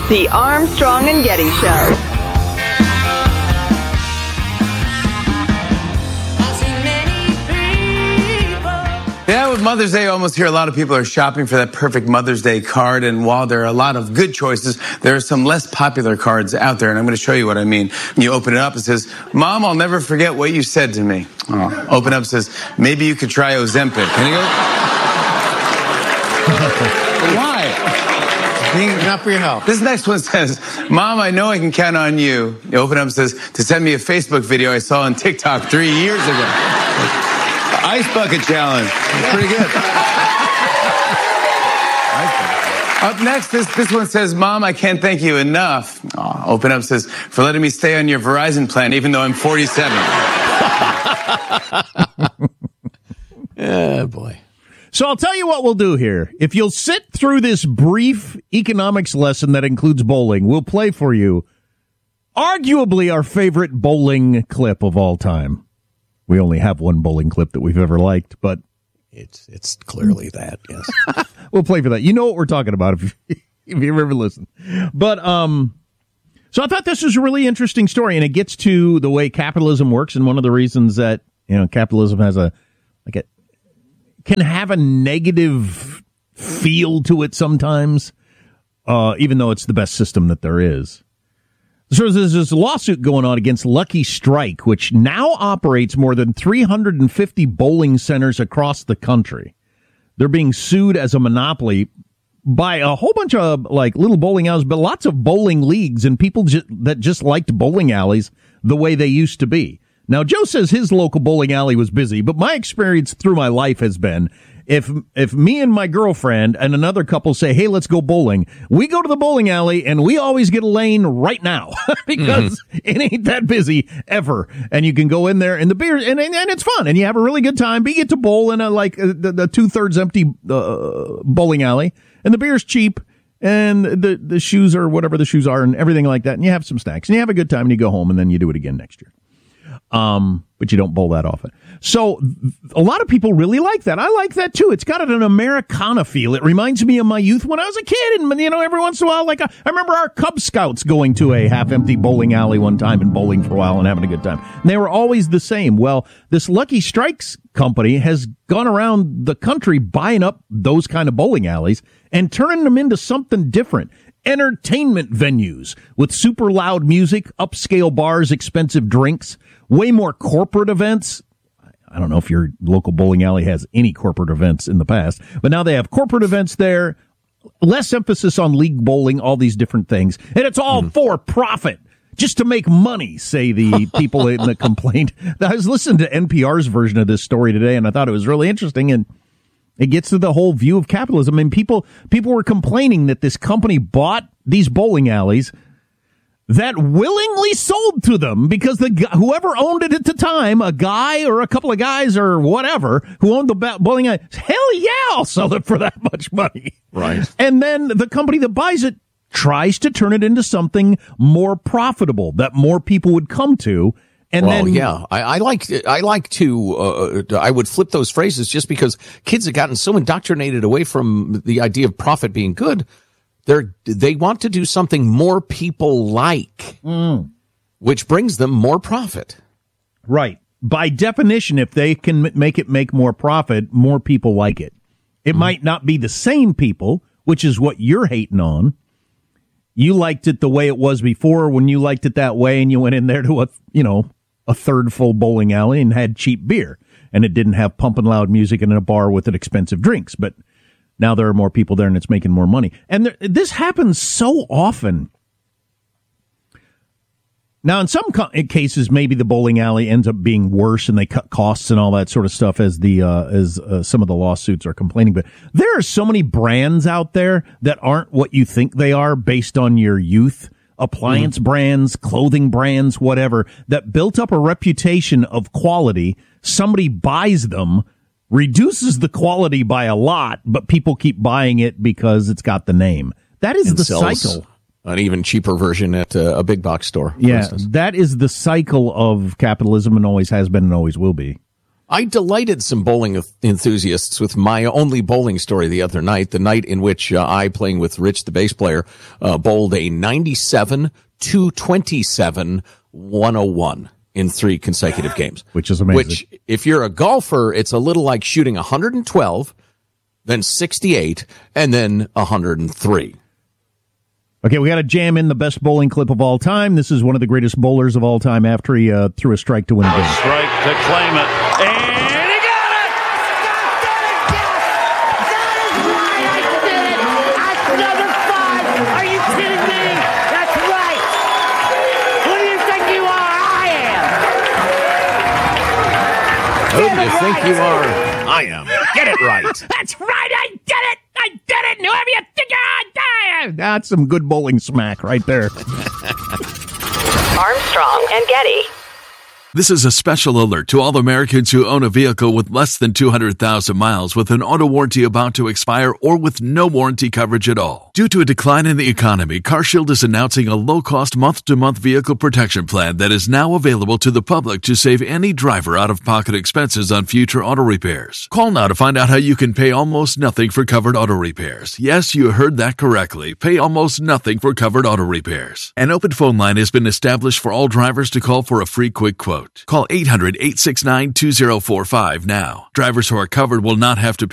The Armstrong and Getty Show. Yeah, with Mother's Day almost here, a lot of people are shopping for that perfect Mother's Day card. And while there are a lot of good choices, there are some less popular cards out there. And I'm going to show you what I mean. When you open it up, it says, "Mom, I'll never forget what you said to me." Oh. Open up, it says, "Maybe you could try Ozempic." Can you go? Why? Not for your health. This next one says, "Mom, I know I can count on you." You open up, it says, "To send me a Facebook video I saw on TikTok 3 years ago." Ice bucket challenge. Pretty good. Up next, this one says, "Mom, I can't thank you enough." Oh, open up, says, "For letting me stay on your Verizon plan even though I'm 47. Oh, boy. So I'll tell you what we'll do here. If you'll sit through this brief economics lesson that includes bowling, we'll play for you arguably our favorite bowling clip of all time. We only have one bowling clip that we've ever liked, but it's clearly that, yes. We'll play for that. You know what we're talking about if you ever listen. But so I thought this was a really interesting story, and it gets to the way capitalism works, and one of the reasons that, you know, capitalism has can have a negative feel to it sometimes, even though it's the best system that there is. So there's this lawsuit going on against Lucky Strike, which now operates more than 350 bowling centers across the country. They're being sued as a monopoly by a whole bunch of like little bowling alleys, but lots of bowling leagues and people that just liked bowling alleys the way they used to be. Now, Joe says his local bowling alley was busy, but my experience through my life has been if me and my girlfriend and another couple say, "Hey, let's go bowling," we go to the bowling alley and we always get a lane right now because it ain't that busy ever. And you can go in there and the beer and it's fun and you have a really good time. But you get to bowl in the 2/3 empty bowling alley and the beer's cheap and the shoes are whatever the shoes are and everything like that. And you have some snacks and you have a good time and you go home and then you do it again next year. But you don't bowl that often. So a lot of people really like that. I like that too. It's got an Americana feel. It reminds me of my youth when I was a kid. And, you know, every once in a while, I remember our Cub Scouts going to a half-empty bowling alley one time and bowling for a while and having a good time. And they were always the same. Well, this Lucky Strikes company has gone around the country buying up those kind of bowling alleys and turning them into something different. Entertainment venues with super loud music, upscale bars, expensive drinks, way more corporate events. I don't know if your local bowling alley has any corporate events in the past, but now they have corporate events there, less emphasis on league bowling, all these different things. And it's all for profit, just to make money, say the people in the complaint. I was listening to NPR's version of this story today, and I thought it was really interesting, and it gets to the whole view of capitalism. I mean, people were complaining that this company bought these bowling alleys that willingly sold to them because whoever owned it at the time, a guy or a couple of guys or whatever, who owned the bowling alley, hell yeah, I'll sell it for that much money. Right. And then the company that buys it tries to turn it into something more profitable that more people would come to. And well, then, yeah, I would flip those phrases just because kids have gotten so indoctrinated away from the idea of profit being good. They want to do something more people like, which brings them more profit. Right. By definition, if they can make more profit, more people like it. It might not be the same people, which is what you're hating on. You liked it the way it was before when you liked it that way and you went in there to a third full bowling alley and had cheap beer and it didn't have pumping loud music and in a bar with expensive drinks. But now there are more people there and it's making more money. And this happens so often. Now, in some cases, maybe the bowling alley ends up being worse and they cut costs and all that sort of stuff as some of the lawsuits are complaining. But there are so many brands out there that aren't what you think they are based on your youth. Appliance brands, clothing brands, whatever, that built up a reputation of quality. Somebody buys them, reduces the quality by a lot, but people keep buying it because it's got the name. That is the cycle. An even cheaper version at a big box store. Yeah, that is the cycle of capitalism and always has been and always will be. I delighted some bowling enthusiasts with my only bowling story the other night, the night in which I, playing with Rich, the bass player, bowled a 97, 227, 101 in 3 consecutive games. Which is amazing. Which, if you're a golfer, it's a little like shooting 112, then 68, and then 103. Okay, we got to jam in the best bowling clip of all time. This is one of the greatest bowlers of all time after he threw a strike to win a game. Strike to claim it. And he got it! That is why I did it! That's number 5! Are you kidding me? That's right! Who do you think you are? I am! Who do you think you are? I am. Get it right. That's right, I did it! I did it! Whoever you think you are, that's some good bowling smack right there. Armstrong and Getty. This is a special alert to all Americans who own a vehicle with less than 200,000 miles with an auto warranty about to expire or with no warranty coverage at all. Due to a decline in the economy, CarShield is announcing a low-cost month-to-month vehicle protection plan that is now available to the public to save any driver out-of-pocket expenses on future auto repairs. Call now to find out how you can pay almost nothing for covered auto repairs. Yes, you heard that correctly. Pay almost nothing for covered auto repairs. An open phone line has been established for all drivers to call for a free quick quote. Call 800-869-2045 now. Drivers who are covered will not have to pay